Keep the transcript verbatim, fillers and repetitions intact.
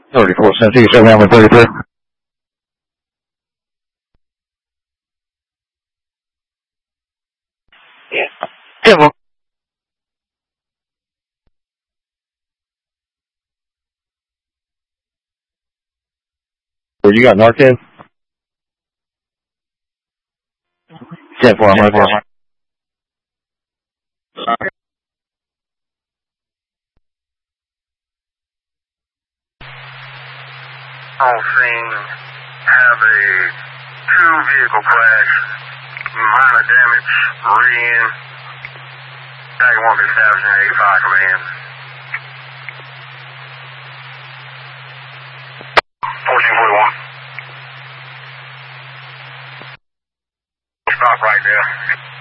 thirty-four Central, seven Hamlin thirty-three. Yeah. ten four. Where you got Narcan? ten four, I'm right there. On scene, have a two vehicle crash, minor damage, re-in. Tag one be establishing eighty-five command. fourteen forty-one. Stop right there.